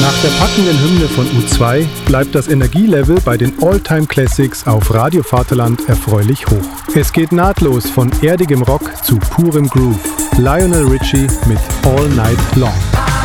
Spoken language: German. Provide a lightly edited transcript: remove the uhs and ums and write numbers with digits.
Nach der packenden Hymne von U2 bleibt das Energielevel bei den All-Time-Classics auf Radio Vaterland erfreulich hoch. Es geht nahtlos von erdigem Rock zu purem Groove. Lionel Richie mit All Night Long.